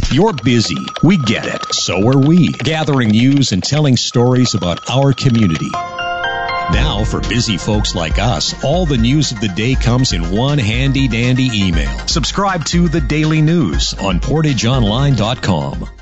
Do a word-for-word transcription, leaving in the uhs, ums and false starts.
You're busy. We get it. So are we. Gathering news and telling stories about our community. Now, for busy folks like us, all the news of the day comes in one handy-dandy email. Subscribe to The Daily News on portage online dot com.